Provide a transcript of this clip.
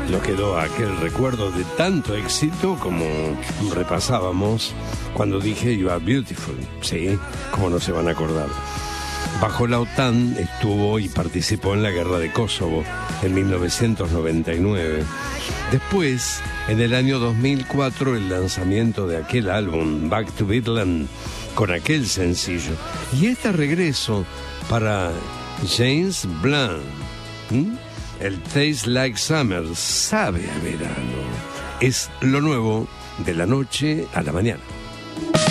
Nos quedó aquel recuerdo de tanto éxito como repasábamos cuando dije You Are Beautiful. Sí, cómo no se van a acordar. Bajo la OTAN estuvo y participó en la guerra de Kosovo en 1999. Después, en el año 2004, el lanzamiento de aquel álbum, Back to Birdland, con aquel sencillo. Y este regreso para James Blunt. El Taste Like Summer, sabe a verano. Es lo nuevo de la noche a la mañana.